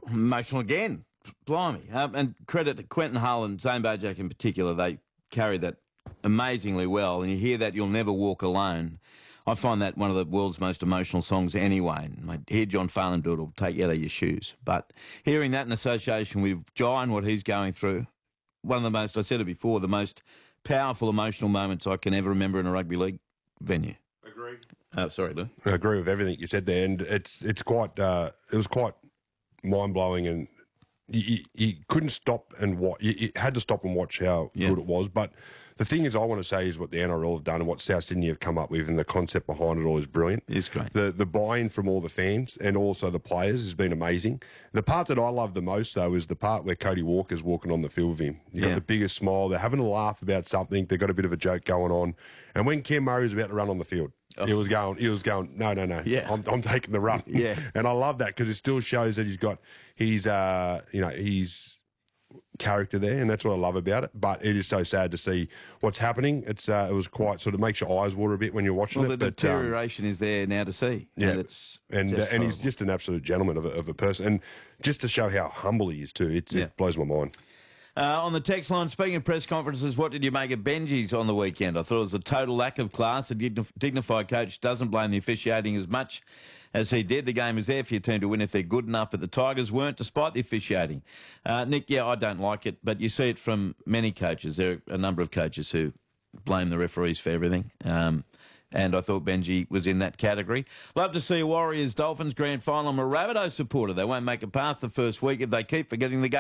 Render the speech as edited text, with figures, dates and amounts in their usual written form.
Emotional again. Blimey. And credit to Quentin Hull and Zane Bojak in particular. They carry that amazingly well. And you hear that You'll Never Walk Alone. I find that one of the world's most emotional songs anyway. And I hear John Farnham do it, it'll take you out of your shoes. But hearing that in association with Jai and what he's going through, one of the most, I said it before, the most powerful emotional moments I can ever remember in a rugby league venue. Agree. Sorry, Lou. I agree with everything you said there, and it's quite it was quite mind blowing, and you couldn't stop and watch. You had to stop and watch how good it was. But the thing is, I want to say is what the NRL have done and what South Sydney have come up with, and the concept behind it all is brilliant. It's great. The buy-in from all the fans and also the players has been amazing. The part that I love the most, though, is the part where Cody Walker's walking on the field with him. You got the biggest smile. They're having a laugh about something. They've got a bit of a joke going on. And when Cam Murray was about to run on the field, he was going, no. Yeah. I'm taking the run. Yeah. And I love that because it still shows that he's got his character there, and that's what I love about it. But it is so sad to see what's happening. It was quite sort of makes your eyes water a bit when you're watching it. The deterioration is there now to see. Yeah, and he's just an absolute gentleman of a person, and just to show how humble he is too. It blows my mind. On the text line, speaking of press conferences, what did you make of Benji's on the weekend? I thought it was a total lack of class. A dignified coach doesn't blame the officiating as much as he did. The game is there for your team to win if they're good enough, but the Tigers weren't, despite the officiating. Nick, I don't like it, but you see it from many coaches. There are a number of coaches who blame the referees for everything. And I thought Benji was in that category. Love to see a Warriors-Dolphins grand final. I'm a Rabbitohs supporter. They won't make it past the first week if they keep forgetting the game.